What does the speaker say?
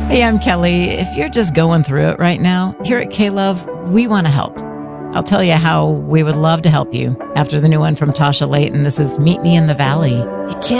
Hey, I'm Kelly. If you're just going through it right now, here at K-Love, we want to help. I'll tell you how we would love to help you after the new one from Tasha Layton. This is Meet Me in the Valley. You can't